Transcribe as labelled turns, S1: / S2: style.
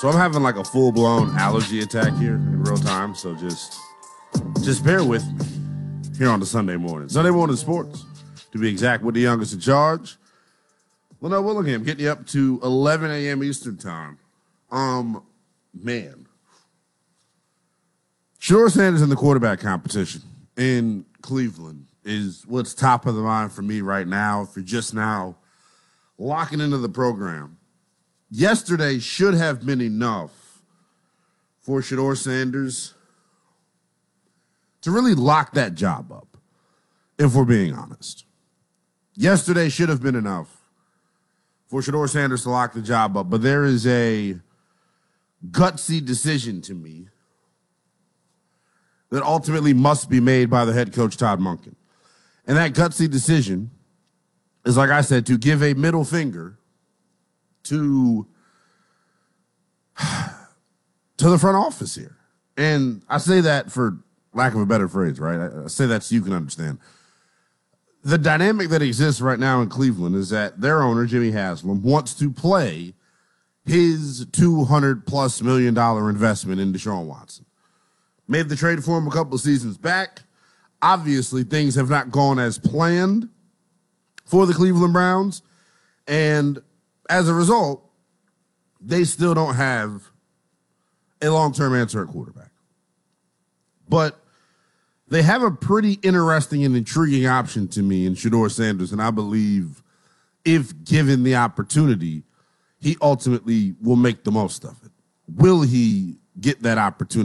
S1: So I'm having like a full-blown allergy attack here in real time, so just bear with me here on the Sunday morning. Sunday morning sports, to be exact, with the youngest in charge. Linnell Willingham getting you up to 11 a.m. Eastern time. Man. Shedeur Sanders in the quarterback competition in Cleveland is what's top of the mind for me right now. If you're just now locking into the program, yesterday should have been enough for Shedeur Sanders to really lock that job up, if we're being honest. Yesterday should have been enough for Shedeur Sanders to lock the job up, but there is a gutsy decision to me that ultimately must be made by the head coach, Todd Monken. And that gutsy decision is, like I said, to give a middle finger to the front office here. And I say that for lack of a better phrase, right? I say that so you can understand. The dynamic that exists right now in Cleveland is that their owner, Jimmy Haslam, wants to play his $200+ million investment in Deshaun Watson. Made the trade for him a couple of seasons back. Obviously, things have not gone as planned for the Cleveland Browns. And as a result, they still don't have a long-term answer at quarterback. But they have a pretty interesting and intriguing option to me in Shedeur Sanders, and I believe if given the opportunity, he ultimately will make the most of it. Will he get that opportunity?